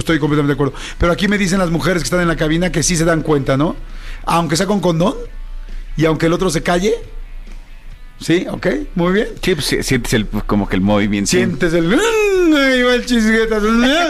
Estoy completamente de acuerdo. Pero aquí me dicen las mujeres que están en la cabina que sí se dan cuenta, ¿no? Aunque sea con condón y aunque el otro se calle. Sí, ok, muy bien. Sí, pues sientes como que el movimiento. Sientes el... Ahí va el chisguetas.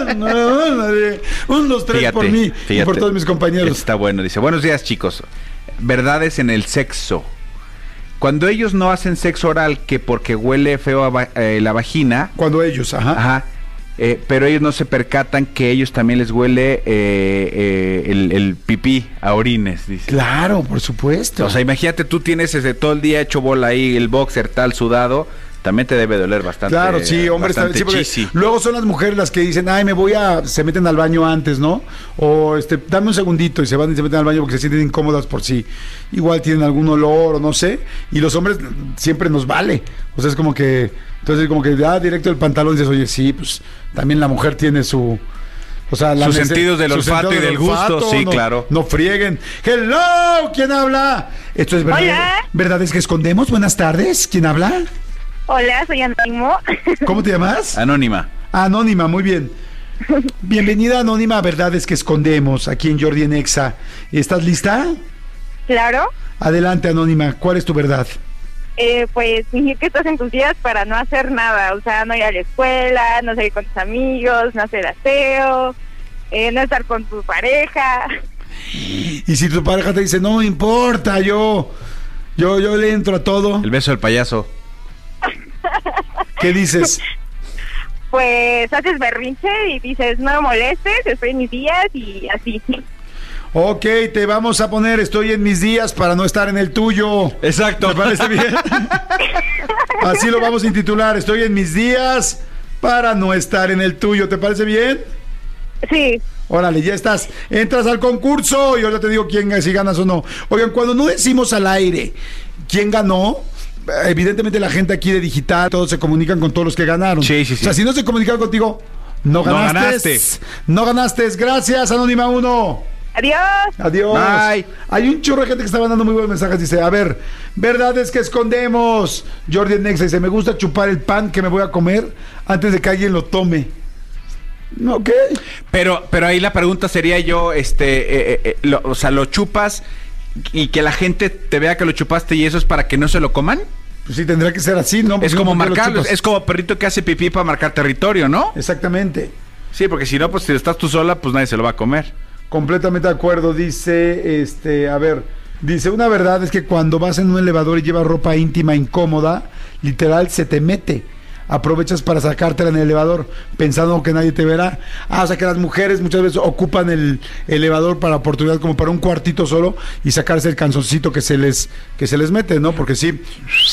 1, 2, 3 Fíjate, por mí y por todos mis compañeros. Está bueno, dice, buenos días, chicos. Verdades en el sexo. Cuando ellos no hacen sexo oral, que porque huele feo la vagina. Cuando ellos, ajá. Pero ellos no se percatan que a ellos también les huele el pipí a orines, dice. Claro, por supuesto. O sea, imagínate, tú tienes todo el día hecho bola ahí, el boxer tal, sudado, también te debe doler bastante. Claro, sí, hombre, sí, luego son las mujeres las que dicen, ay, se meten al baño antes, ¿no? O dame un segundito y se van y se meten al baño porque se sienten incómodas por sí. Igual tienen algún olor o no sé, y los hombres siempre nos vale. O sea, es como que, entonces como que directo del pantalón dices, oye, sí, pues también la mujer tiene su... O sea, sus sentidos del olfato y del gusto, sí, claro. No frieguen. ¡Hello! ¿Quién habla? Esto es verdad. Hola. ¿Verdades que escondemos? Buenas tardes. ¿Quién habla? Hola, soy Anónimo. ¿Cómo te llamas? Anónima. Anónima, muy bien. Bienvenida, Anónima, a Verdades que escondemos, aquí en Jordi en Exa. ¿Estás lista? Claro. Adelante, Anónima. ¿Cuál es tu verdad? Pues fingir que estás en tus días para no hacer nada. O sea, no ir a la escuela, no salir con tus amigos, no hacer aseo, no estar con tu pareja. Y si tu pareja te dice, no importa, yo le entro a todo. El beso del payaso. ¿Qué dices? Pues haces berrinche y dices, no me molestes, estoy en mis días y así. Ok, te vamos a poner estoy en mis días para no estar en el tuyo. Exacto. ¿Te parece bien? Así lo vamos a intitular, estoy en mis días para no estar en el tuyo. ¿Te parece bien? Sí. Órale, ya estás. Entras al concurso y ahora te digo si ganas o no. Oigan, cuando no decimos al aire quién ganó, evidentemente la gente aquí de digital, todos se comunican con todos los que ganaron. Sí. O sea, si no se comunican contigo, no ganaste. No ganaste. Gracias, Anónima 1. Adiós. Bye. Hay un chorro de gente que está mandando muy buenos mensajes. Dice, a ver, verdades que escondemos. Jordi Nexa dice, me gusta chupar el pan que me voy a comer antes de que alguien lo tome. Ok. Pero ahí la pregunta sería o sea, ¿lo chupas y que la gente te vea que lo chupaste y eso es para que no se lo coman? Pues sí, tendrá que ser así, ¿no? Es como marcarlo, es como perrito que hace pipí para marcar territorio, ¿no? Exactamente. Sí, porque si no, pues si estás tú sola, pues nadie se lo va a comer. Completamente de acuerdo, dice, dice, una verdad es que cuando vas en un elevador y llevas ropa íntima incómoda, literal se te mete. Aprovechas para sacártela en el elevador pensando que nadie te verá. O sea que las mujeres muchas veces ocupan el elevador para oportunidad como para un cuartito solo y sacarse el canzoncito que se les mete, ¿no? Porque sí,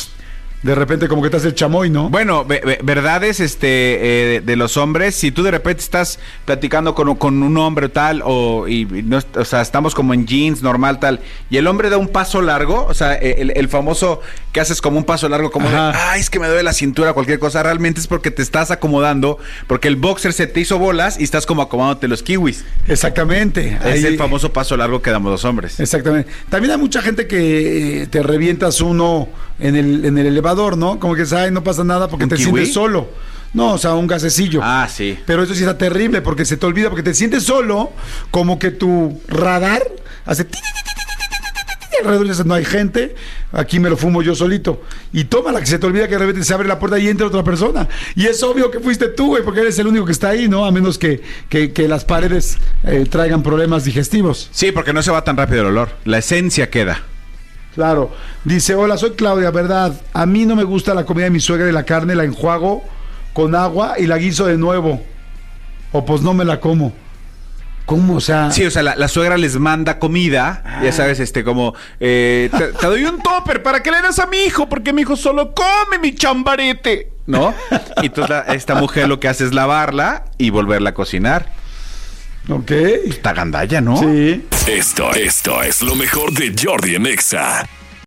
de repente como que te hace el chamoy, ¿no? Bueno, verdades de los hombres, si tú de repente estás platicando con un hombre tal o sea, estamos como en jeans normal tal y el hombre da un paso largo, o sea, el famoso que haces como un paso largo como es que me duele la cintura, cualquier cosa, realmente es porque te estás acomodando, porque el boxer se te hizo bolas y estás como acomodándote los kiwis. Exactamente. Es el famoso paso largo que damos los hombres. Exactamente. También hay mucha gente que te revientas uno en el elevador, ¿no? Como que no pasa nada porque te sientes solo. No, o sea, un gasecillo. Ah, sí. Pero eso sí está terrible porque se te olvida, porque te sientes solo, como que tu radar hace alrededor dices, no hay gente, aquí me lo fumo yo solito. Y tómala, que se te olvida que de repente se abre la puerta y entra otra persona. Y es obvio que fuiste tú, güey, porque eres el único que está ahí, ¿no? A menos que las paredes traigan problemas digestivos. Sí, porque no se va tan rápido el olor. La esencia queda. Claro. Dice, hola, soy Claudia, verdad, a mí no me gusta la comida de mi suegra y la carne la enjuago con agua y la guiso de nuevo. O pues no me la como. ¿Cómo? O sea... Sí, o sea, la suegra les manda comida, ya sabes, como... te doy un topper, ¿para qué le das a mi hijo? Porque mi hijo solo come mi chambarete, ¿no? Y entonces esta mujer lo que hace es lavarla y volverla a cocinar. Ok. Está gandalla, ¿no? Sí. Esto es lo mejor de Jordi en Exa.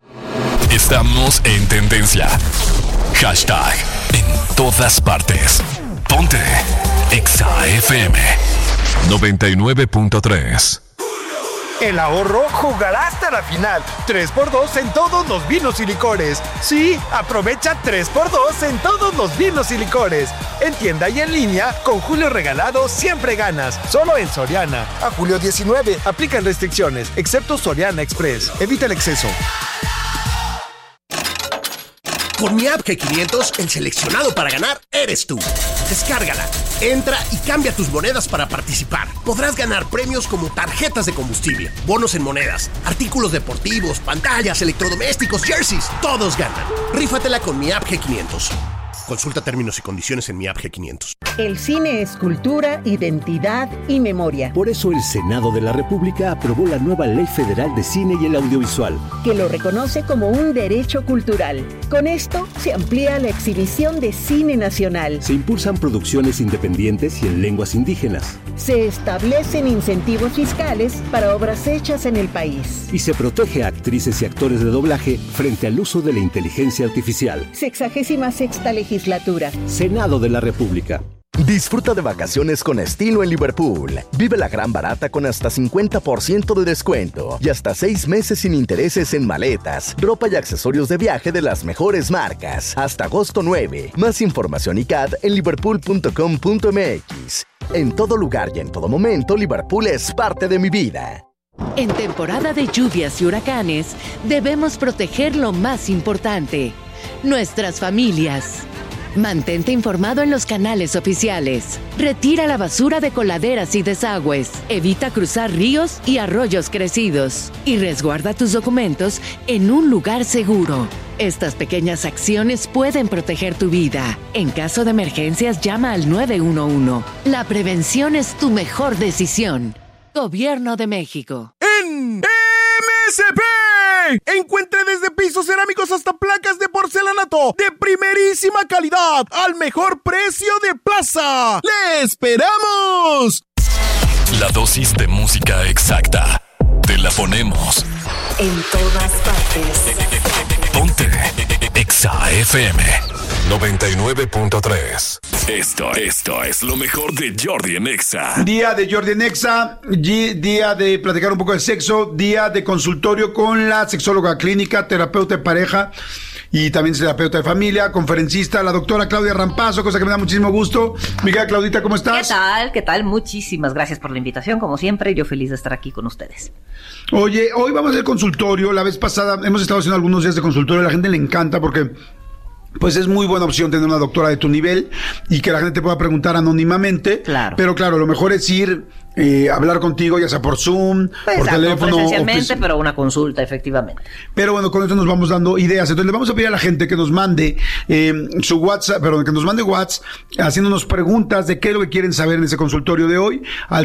Estamos en tendencia. Hashtag en todas partes. Ponte Exa FM 99.3. El ahorro jugará hasta la final. 3x2 en todos los vinos y licores. Sí, aprovecha 3x2 en todos los vinos y licores. En tienda y en línea, con Julio Regalado siempre ganas. Solo en Soriana. A julio 19, aplican restricciones, excepto Soriana Express. Evita el exceso. Con mi app G500, el seleccionado para ganar eres tú. Descárgala, entra y cambia tus monedas para participar. Podrás ganar premios como tarjetas de combustible, bonos en monedas, artículos deportivos, pantallas, electrodomésticos, jerseys. Todos ganan. Rífatela con mi app G500. Consulta términos y condiciones en mi app G500. El cine es cultura, identidad y memoria. Por eso el Senado de la República aprobó la nueva Ley Federal de Cine y el Audiovisual, que lo reconoce como un derecho cultural. Con esto se amplía la exhibición de cine nacional. Se impulsan producciones independientes y en lenguas indígenas. Se establecen incentivos fiscales para obras hechas en el país. Y se protege a actrices y actores de doblaje frente al uso de la inteligencia artificial. 66ª legislatura. Senado de la República. Disfruta de vacaciones con estilo en Liverpool. Vive la gran barata con hasta 50% de descuento y hasta 6 meses sin intereses en maletas, ropa y accesorios de viaje de las mejores marcas. Hasta agosto 9. Más información y CAD en liverpool.com.mx. En todo lugar y en todo momento, Liverpool es parte de mi vida. En temporada de lluvias y huracanes, debemos proteger lo más importante: nuestras familias. Mantente informado en los canales oficiales. Retira la basura de coladeras y desagües. Evita cruzar ríos y arroyos crecidos. Y resguarda tus documentos en un lugar seguro. Estas pequeñas acciones pueden proteger tu vida. En caso de emergencias, llama al 911. La prevención es tu mejor decisión. Gobierno de México. En MSP encuentre desde pisos cerámicos hasta placas de porcelanato de primerísima calidad al mejor precio de plaza. ¡Le esperamos! La dosis de música exacta. Te la ponemos en todas partes. Ponte Exa FM 99.3. Esto es lo mejor de Jordi en Exa. Día de Jordi en Exa, día de platicar un poco de sexo, día de consultorio con la sexóloga clínica, terapeuta de pareja y también terapeuta de familia, conferencista, la doctora Claudia Rampazo, cosa que me da muchísimo gusto. Mi querida Claudita, ¿cómo estás? ¿Qué tal? Muchísimas gracias por la invitación, como siempre, yo feliz de estar aquí con ustedes. Oye, hoy vamos a hacer consultorio. La vez pasada hemos estado haciendo algunos días de consultorio, a la gente le encanta porque pues es muy buena opción tener una doctora de tu nivel y que la gente te pueda preguntar anónimamente. Claro. Pero claro, lo mejor es ir hablar contigo, ya sea por Zoom, por teléfono. Presencialmente, pero una consulta, efectivamente. Pero bueno, con esto nos vamos dando ideas. Entonces le vamos a pedir a la gente que nos mande su WhatsApp, que nos mande WhatsApp haciéndonos preguntas de qué es lo que quieren saber en ese consultorio de hoy al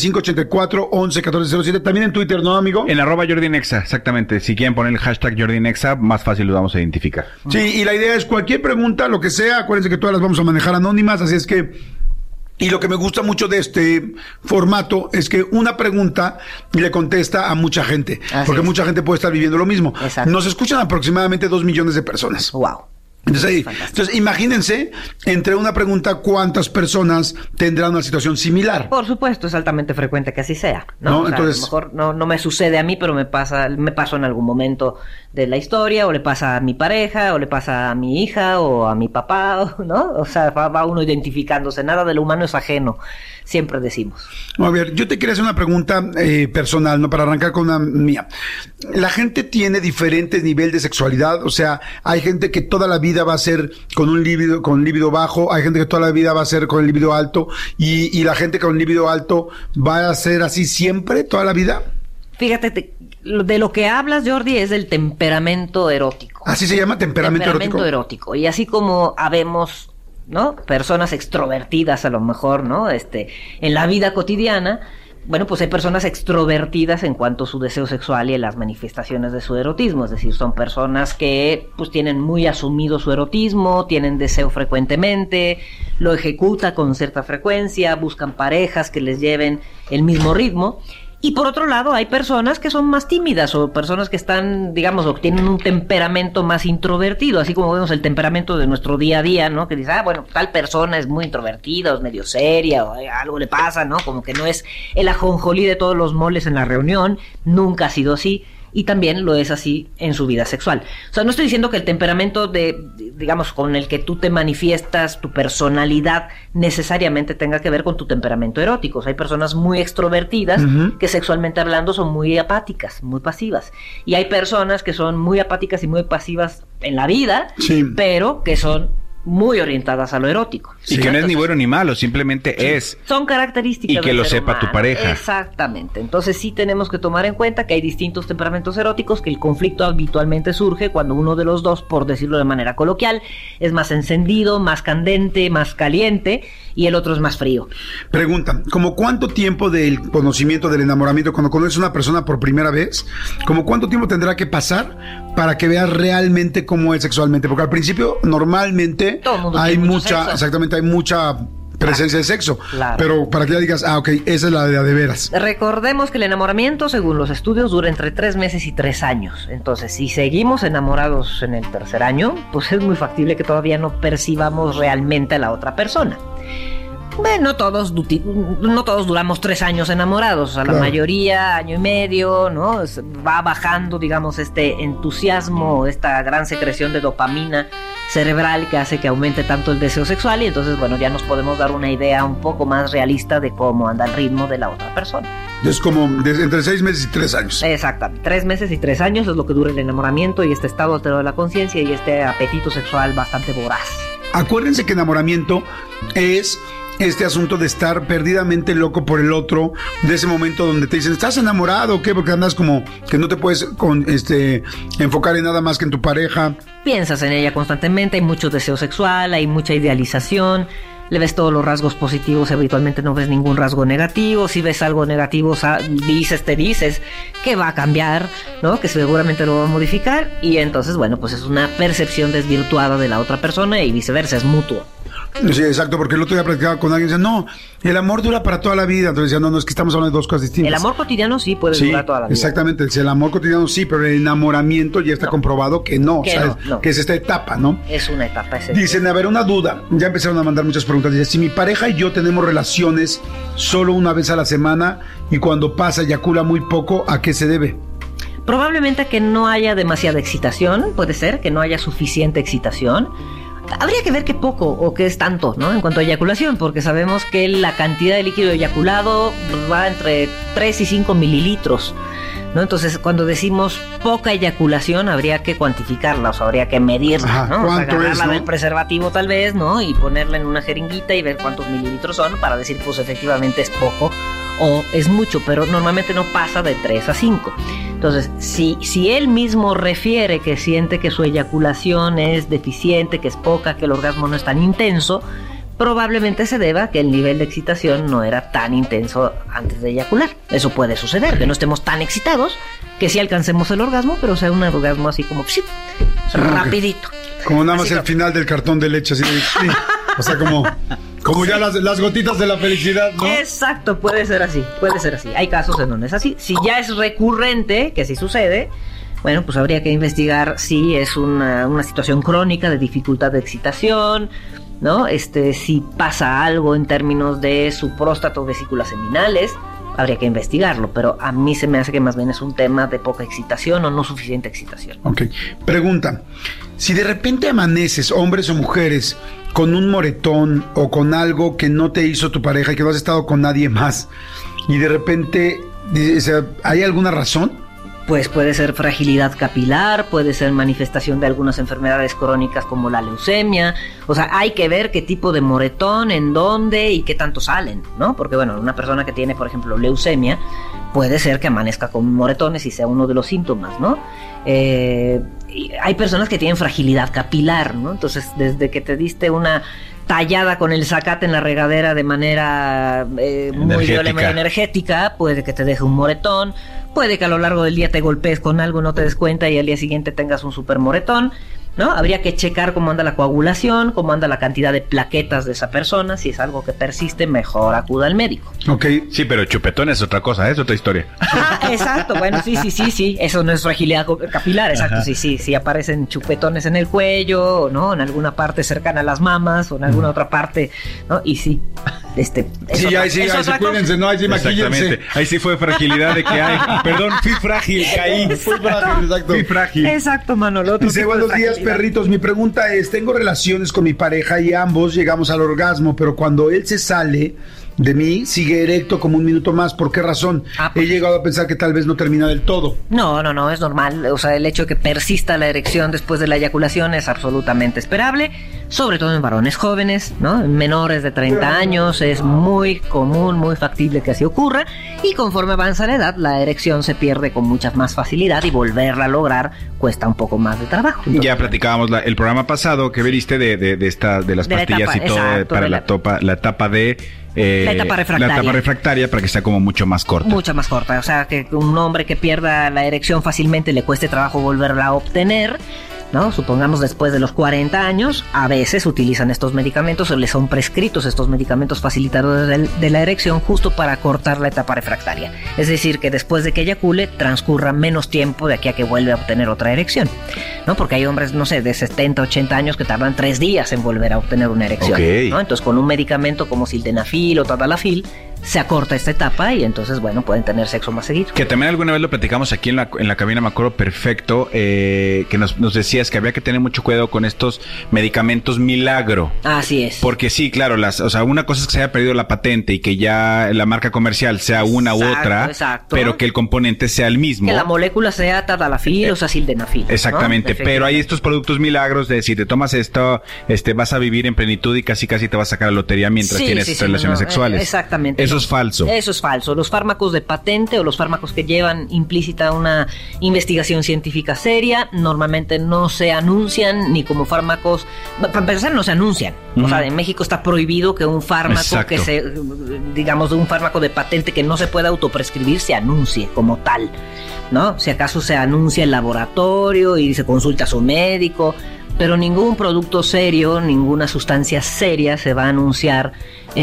5584-111407. También en Twitter, ¿no, amigo? En @JordiNexa, exactamente. Si quieren poner el hashtag JordiNexa, más fácil lo vamos a identificar. Sí, y la idea es cualquier pregunta, lo que sea, acuérdense que todas las vamos a manejar anónimas, así es que... Y lo que me gusta mucho de este formato es que una pregunta le contesta a mucha gente, porque mucha gente puede estar viviendo lo mismo. Exacto. Nos escuchan aproximadamente 2 millones de personas. Wow. Entonces, imagínense, entre una pregunta, ¿cuántas personas tendrán una situación similar? Por supuesto, es altamente frecuente que así sea, ¿no? O sea, entonces, a lo mejor no me sucede a mí, pero me pasó en algún momento de la historia, o le pasa a mi pareja, o le pasa a mi hija, o a mi papá, ¿no? O sea, va uno identificándose, nada de lo humano es ajeno, siempre decimos. A ver, yo te quería hacer una pregunta personal, ¿no? Para arrancar con una mía. La gente tiene diferentes niveles de sexualidad, o sea, hay gente que toda la vida va a ser con un líbido bajo, hay gente que toda la vida va a ser con el líbido alto, y la gente con líbido alto va a ser así siempre, toda la vida. Fíjate, de lo que hablas, Jordi, es del temperamento erótico. ¿Así se llama, temperamento erótico? Y así como habemos, ¿no?, personas extrovertidas a lo mejor, ¿no?, en la vida cotidiana. Bueno, pues hay personas extrovertidas en cuanto a su deseo sexual y en las manifestaciones de su erotismo, es decir, son personas que pues tienen muy asumido su erotismo, tienen deseo frecuentemente, lo ejecutan con cierta frecuencia, buscan parejas que les lleven el mismo ritmo, Y por otro lado, hay personas que son más tímidas o personas que están, digamos, o tienen un temperamento más introvertido, así como vemos el temperamento de nuestro día a día, ¿no? Que dice, bueno, tal persona es muy introvertida, o es medio seria, o algo le pasa, ¿no? Como que no es el ajonjolí de todos los moles en la reunión, nunca ha sido así. Y también lo es así en su vida sexual. O sea, no estoy diciendo que el temperamento digamos, con el que tú te manifiestas, tu personalidad, necesariamente tenga que ver con tu temperamento erótico. O sea, hay personas muy extrovertidas que sexualmente hablando son muy apáticas, muy pasivas. Y hay personas que son muy apáticas y muy pasivas en la vida, pero que son muy orientadas a lo erótico. Y que no es ni bueno ni malo, simplemente es. Son características. Y que lo sepa tu pareja. Exactamente. Entonces sí tenemos que tomar en cuenta que hay distintos temperamentos eróticos, que el conflicto habitualmente surge cuando uno de los dos, por decirlo de manera coloquial, es más encendido, más candente, más caliente, y el otro es más frío. Pregunta, ¿como cuánto tiempo del conocimiento, del enamoramiento, cuando conoces a una persona por primera vez, como cuánto tiempo tendrá que pasar para que veas realmente cómo es sexualmente? Porque al principio normalmente hay mucha, exactamente, hay mucha presencia de sexo, pero para que ya digas, ok, esa es la de veras. Recordemos que el enamoramiento, según los estudios, dura entre 3 meses y 3 años. Entonces, si seguimos enamorados en el tercer año, pues es muy factible que todavía no percibamos realmente a la otra persona. Bueno, no todos duramos 3 años enamorados, la mayoría, año y medio, ¿no? Va bajando, digamos, este entusiasmo, esta gran secreción de dopamina cerebral que hace que aumente tanto el deseo sexual, y entonces, bueno, ya nos podemos dar una idea un poco más realista de cómo anda el ritmo de la otra persona. Es como entre 6 meses y 3 años. Exactamente, 3 meses y 3 años es lo que dura el enamoramiento y este estado alterado de la conciencia y este apetito sexual bastante voraz. Acuérdense que enamoramiento es este asunto de estar perdidamente loco por el otro, de ese momento donde te dicen, ¿estás enamorado o qué? Porque andas como que no te puedes enfocar en nada más que en tu pareja. Piensas en ella constantemente, hay mucho deseo sexual, hay mucha idealización, le ves todos los rasgos positivos y habitualmente no ves ningún rasgo negativo. Si ves algo negativo, te dices que va a cambiar, ¿no? Que seguramente lo va a modificar, y entonces, bueno, pues es una percepción desvirtuada de la otra persona y viceversa, es mutuo. Sí, exacto, porque el otro día platicaba con alguien y decía, no, el amor dura para toda la vida. Entonces decía, no, es que estamos hablando de dos cosas distintas. El amor cotidiano sí puede durar toda la vida. Exactamente, el amor cotidiano sí, pero el enamoramiento ya está comprobado que no, que es esta etapa, ¿no? Es una etapa. Dicen, a ver, una duda, ya empezaron a mandar muchas preguntas. Dice, si mi pareja y yo tenemos relaciones solo una vez a la semana y cuando pasa eyacula muy poco, ¿a qué se debe? Probablemente que no haya demasiada excitación, puede ser que no haya suficiente excitación. Habría que ver qué poco o qué es tanto, ¿no? En cuanto a eyaculación, porque sabemos que la cantidad de líquido eyaculado va entre 3 y 5 mililitros, ¿no? Entonces, cuando decimos poca eyaculación, habría que cuantificarla, o sea, habría que medirla, ¿no? O sea, agarrarla del preservativo tal vez, ¿no? Y ponerla en una jeringuita y ver cuántos mililitros son para decir, pues efectivamente es poco o es mucho, pero normalmente no pasa de 3 a 5. Entonces, si él mismo refiere que siente que su eyaculación es deficiente, que es poca, que el orgasmo no es tan intenso, probablemente se deba a que el nivel de excitación no era tan intenso antes de eyacular. Eso puede suceder, que no estemos tan excitados, que sí alcancemos el orgasmo, pero sea un orgasmo así como rapidito. Como nada más el final del cartón de leche, así de, o sea, como ya las gotitas de la felicidad, ¿no? Exacto, puede ser así. Hay casos en donde es así. Si ya es recurrente, que así sucede, bueno, pues habría que investigar si es una situación crónica de dificultad de excitación, ¿no? Si pasa algo en términos de su próstata o vesículas seminales, habría que investigarlo, pero a mí se me hace que más bien es un tema de poca excitación o no suficiente excitación. Ok, pregunta, si de repente amaneces, hombres o mujeres, con un moretón o con algo que no te hizo tu pareja y que no has estado con nadie más, y de repente, o sea, ¿hay alguna razón? Pues puede ser fragilidad capilar, puede ser manifestación de algunas enfermedades crónicas como la leucemia. O sea, hay que ver qué tipo de moretón, en dónde y qué tanto salen, ¿no? Porque, bueno, una persona que tiene, por ejemplo, leucemia, puede ser que amanezca con moretones y sea uno de los síntomas, ¿no? Hay personas que tienen fragilidad capilar, ¿no? Entonces, desde que te diste una tallada con el zacate en la regadera de manera muy violenta y energética, puede que te deje un moretón, puede que a lo largo del día te golpees con algo, no te des cuenta y al día siguiente tengas un super moretón, ¿no? Habría que checar cómo anda la coagulación, cómo anda la cantidad de plaquetas de esa persona. Si es algo que persiste, mejor acuda al médico. Ok, sí, pero chupetón es otra cosa, es otra historia. Exacto, bueno, sí, eso no es fragilidad capilar, exacto, ajá. Sí, aparecen chupetones en el cuello, ¿no? En alguna parte cercana a las mamas o en alguna otra parte, ¿no? Y sí, sí, ahí sí, cuídense, ¿no? Ahí sí maquíllense. Ahí sí fue fragilidad de que hay, perdón, fui frágil, caí. Fui frágil, exacto. Fui frágil. Exacto, Manolo. Dice, buenos días, perritos, mi pregunta es, tengo relaciones con mi pareja y ambos llegamos al orgasmo, pero cuando él se sale de mí, sigue erecto como un minuto más. ¿Por qué razón? He llegado a pensar que tal vez no termina del todo. No, es normal. O sea, el hecho de que persista la erección después de la eyaculación es absolutamente esperable, sobre todo en varones jóvenes, ¿no? En menores de 30 años es muy común, muy factible que así ocurra, y conforme avanza la edad, la erección se pierde con mucha más facilidad y volverla a lograr cuesta un poco más de trabajo. Entonces, ya platicábamos el programa pasado que veriste de las pastillas y todo, exacto, para la etapa de... la etapa refractaria. La etapa refractaria, para que sea como mucho más corta. Mucho más corta. O sea, que un hombre que pierda la erección fácilmente le cueste trabajo volverla a obtener, ¿no? Supongamos después de los 40 años, a veces utilizan estos medicamentos o les son prescritos estos medicamentos facilitadores de la erección justo para cortar la etapa refractaria. Es decir, que después de que eyacule transcurra menos tiempo de aquí a que vuelve a obtener otra erección, ¿no? Porque hay hombres, no sé, de 70, 80 años que tardan 3 días en volver a obtener una erección, ¿no? Entonces, con un medicamento como sildenafil o tadalafil, se acorta esta etapa y entonces, bueno, pueden tener sexo más seguido. Que también alguna vez lo platicamos aquí en la cabina, me acuerdo perfecto, que nos decías que había que tener mucho cuidado con estos medicamentos milagro. Así es. Porque sí, claro, una cosa es que se haya perdido la patente y que ya la marca comercial sea una u otra, pero que el componente sea el mismo. Que la molécula sea tadalafil o sea sildenafil. Exactamente, ¿no? Pero hay estos productos milagros de si te tomas esto, vas a vivir en plenitud y casi te vas a sacar la lotería mientras tienes relaciones sexuales. Exactamente. Eso es falso. Eso es falso. Los fármacos de patente o los fármacos que llevan implícita una investigación científica seria normalmente no se anuncian ni como fármacos. Para empezar, no se anuncian. O sea, en México está prohibido que un fármaco digamos, de un fármaco de patente que no se pueda autoprescribir se anuncie como tal, ¿no? Si acaso se anuncia el laboratorio y se consulta a su médico, pero ningún producto serio, ninguna sustancia seria se va a anunciar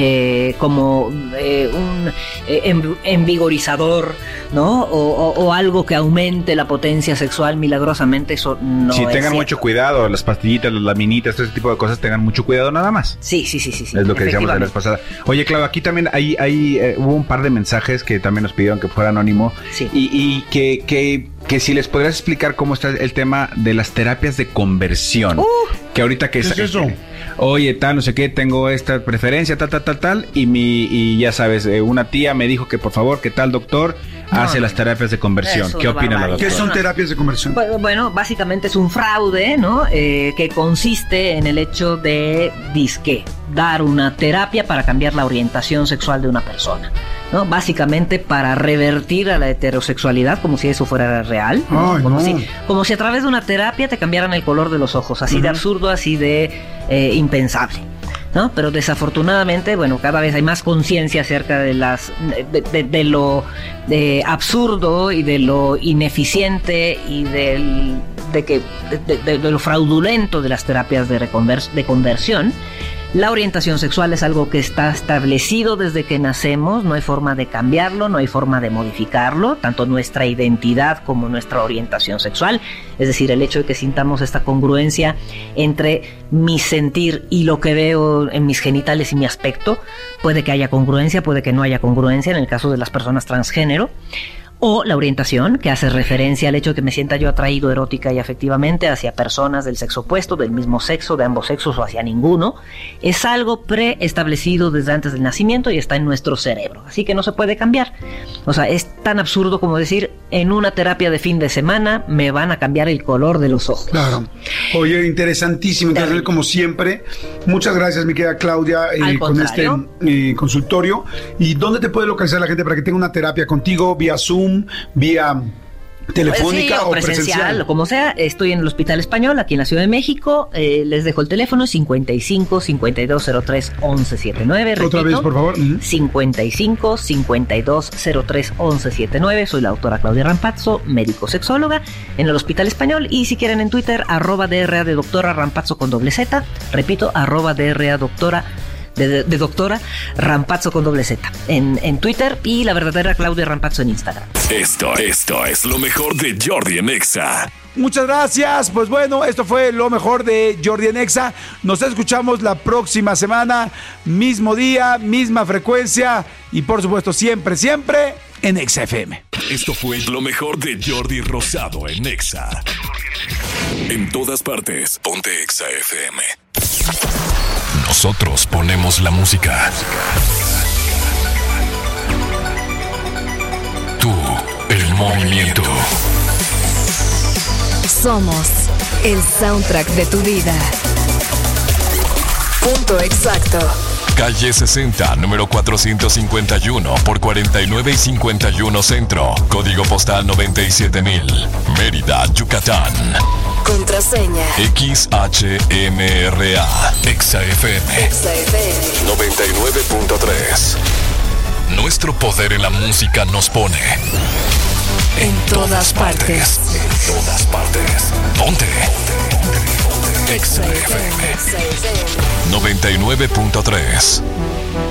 como un envigorizador, ¿no? O algo que aumente la potencia sexual milagrosamente. Eso no es tengan mucho cuidado, las pastillitas, las laminitas, todo ese tipo de cosas, tengan mucho cuidado nada más. Sí. Es lo que decíamos la vez pasada. Oye, Clau, aquí también hubo un par de mensajes que también nos pidieron que fuera anónimo. Sí. Y que si les podrías explicar cómo está el tema de las terapias de conversión. Que ahorita que ¿qué es eso? Oye, tal, no sé qué, tengo esta preferencia, tal, y ya sabes, una tía me dijo que por favor, que tal doctor hace las terapias de conversión. ¿Qué opina la doctora? ¿Qué son terapias de conversión? Bueno, básicamente es un fraude, ¿no? Que consiste en el hecho de dar una terapia para cambiar la orientación sexual de una persona, ¿no? Básicamente para revertir a la heterosexualidad como si eso fuera real, ¿no? Ay, como si a través de una terapia te cambiaran el color de los ojos, así de absurdo, así de impensable, ¿no? Pero desafortunadamente, bueno, cada vez hay más conciencia acerca de de lo absurdo y de lo ineficiente y de lo fraudulento de las terapias de conversión. La orientación sexual es algo que está establecido desde que nacemos, no hay forma de cambiarlo, no hay forma de modificarlo, tanto nuestra identidad como nuestra orientación sexual, es decir, el hecho de que sintamos esta congruencia entre mi sentir y lo que veo en mis genitales y mi aspecto. Puede que haya congruencia, puede que no haya congruencia en el caso de las personas transgénero. O la orientación, que hace referencia al hecho de que me sienta yo atraído erótica y afectivamente hacia personas del sexo opuesto, del mismo sexo, de ambos sexos o hacia ninguno, es algo preestablecido desde antes del nacimiento y está en nuestro cerebro, así que no se puede cambiar. O sea, es tan absurdo como decir, en una terapia de fin de semana me van a cambiar el color de los ojos. Claro. Oye, interesantísimo, interesante como siempre. Muchas gracias, mi querida Claudia, con este consultorio. ¿Y dónde te puede localizar la gente para que tenga una terapia contigo? ¿Vía Zoom? ¿Vía telefónica sí, o presencial. o como sea. Estoy en el Hospital Español, aquí en la Ciudad de México. Les dejo el teléfono 55 5203 1179. Repito, Otra vez, por favor. 55 5203 1179. Soy la doctora Claudia Rampazzo, médico sexóloga en el Hospital Español. Y si quieren en Twitter, @DRA de doctora Rampazzo con doble Z. Repito, @DRA doctora de doctora Rampazzo con doble Z en Twitter, y la verdadera Claudia Rampazzo en Instagram. Esto es lo mejor de Jordi en Exa. Muchas gracias. Pues bueno, esto fue lo mejor de Jordi en Exa. Nos escuchamos la próxima semana, mismo día, misma frecuencia y por supuesto siempre en Exa FM. Esto fue lo mejor de Jordi Rosado en Exa. En todas partes, ponte Exa FM. Nosotros ponemos la música. Tú, el movimiento. Somos el soundtrack de tu vida. Punto exacto. Calle 60, número 451 por 49 y 51 Centro. Código postal 97000. Mérida, Yucatán. Contraseña XHMRA. Exa FM 99.3. Nuestro poder en la música nos pone en todas partes. En todas partes. Ponte. Exa FM 99.3.